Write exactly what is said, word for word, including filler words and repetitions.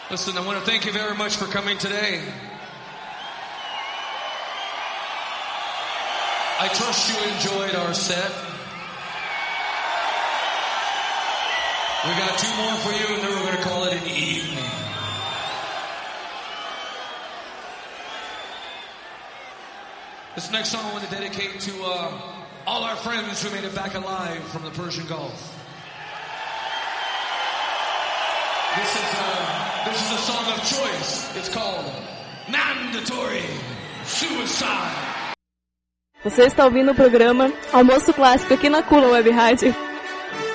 Listen, I want to thank you very much for coming today. I trust you enjoyed our set. We got two more for you, and then we're going to call it an evening. This next song I want to dedicate to uh, all our friends who made it back alive from the Persian Gulf. This is, uh, this is a song of choice. It's called Mandatory Suicide. Você está ouvindo o programa Almoço Clássico aqui na Kula Web Rádio.